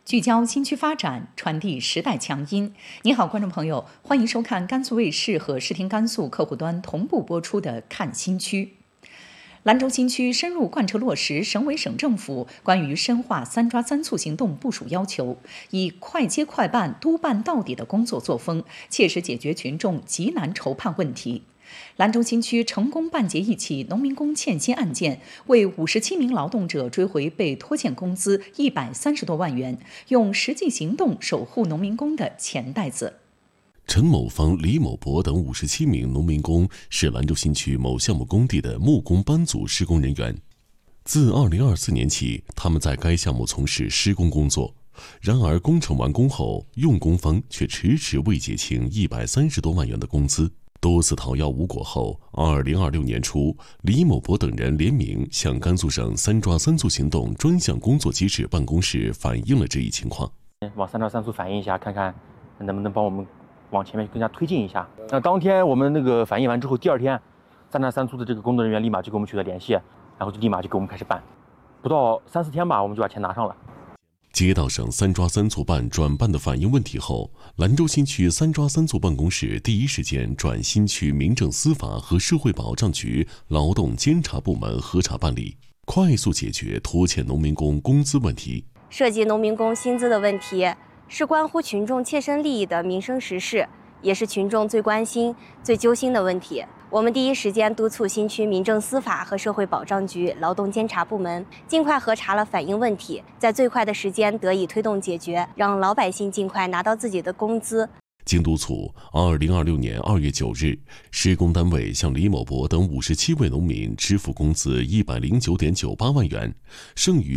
聚焦新区发展，传递时代强音。你好，观众朋友，欢迎收看甘肃卫视和视听甘肃客户端同步播出的《看新区》。兰州新区深入贯彻落实省委省政府关于深化“三抓三促”行动部署要求，以快接快办、督办到底的工作作风，切实解决群众急难愁盼问题。兰州新区成功办结一起农民工欠薪案件，为57名劳动者追回被拖欠工资130多万元，用实际行动守护农民工的钱袋子。 陈某芳、李某博等57名农民工是兰州新区某项目工地的木工班组施工人员。自2024年起，他们在该项目从事施工工作。然而，工程完工后，用工方却迟迟未结清130多万元的工资。多次讨要无果后，2026年初，李某博等人联名向甘肃省“三抓三促”行动专项工作机制办公室反映了这一情况。 往“三抓三促”反映一下，看看能不能帮我们往前面更加推进一下。那当天我们反映完之后，第二天“三抓三促”的这个工作人员立马就跟我们取得联系，然后就立马就给我们开始办，不到3、4天吧，我们就把钱拿上了。 接到省“三抓三促”办转办的反映问题后，兰州新区“三抓三促”办公室第一时间转新区民政司法和社会保障局劳动监察部门核查办理，快速解决拖欠农民工工资问题。 涉及农民工薪资的问题，是关乎群众切身利益的民生实事，也是群众最关心、最揪心的问题。我们第一时间督促新区民政司法和社会保障局劳动监察部门尽快核查了反映问题，在最快的时间得以推动解决，让老百姓尽快拿到自己的工资。 经督促，2026年2月9日，施工单位向李某博等57位农民支付工资109.98万元，剩余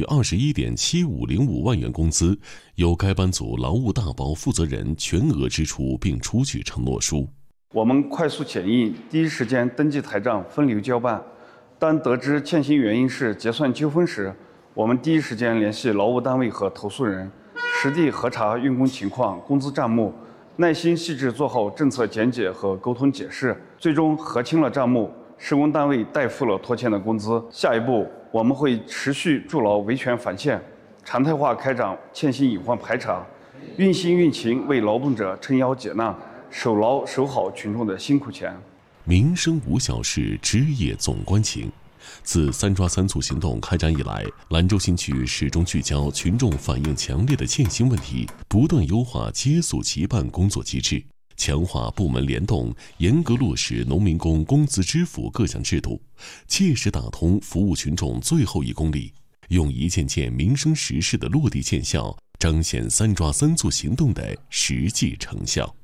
21.7505万元工资由该班组劳务大包负责人全额支出并出具承诺书。 我们快速检印，第一时间登记台账，分流交办。当得知欠薪原因是结算纠纷时，我们第一时间联系劳务单位和投诉人，实地核查用工情况、工资账目，耐心细致做好政策讲解和沟通解释，最终核清了账目，施工单位代付了拖欠的工资。下一步，我们会持续筑牢维权防线，常态化开展欠薪隐患排查，运心运情为劳动者撑腰解难，守牢守好群众的辛苦钱。 民生无小事，枝叶总关情。自“三抓三促”行动开展以来，兰州新区始终聚焦群众反映强烈的欠薪问题，不断优化接诉急办工作机制，强化部门联动，严格落实农民工工资支付各项制度，切实打通服务群众最后1公里，用一件件民生实事的落地见效，彰显“三抓三促”行动的实际成效。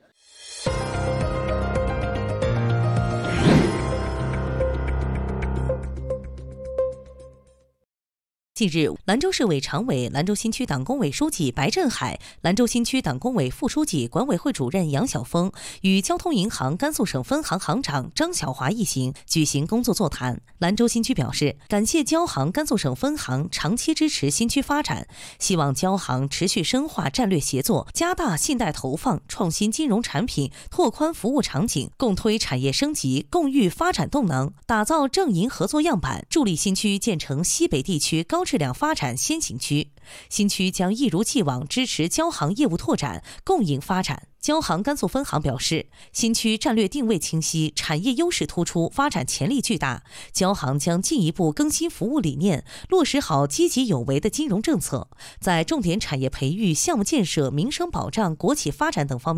近日，兰州市委常委、兰州新区党工委书记白振海、兰州新区党工委副书记、管委会主任杨晓峰与交通银行甘肃省分行行长张晓华一行举行工作座谈。兰州新区表示，感谢交行甘肃省分行长期支持新区发展，希望交行持续深化战略协作，加大信贷投放，创新金融产品，拓宽服务场景，共推产业升级，共育发展动能，打造政银合作样板，助力新区建成西北地区高质量发展先行区。新区将一如既往支持交行业务拓展，共赢发展。交行甘肃分行表示，新区战略定位清晰，产业优势突出，发展潜力巨大。交行将进一步更新服务理念，落实好积极有为的金融政策，在重点产业培育、项目建设、民生保障、国企发展等方面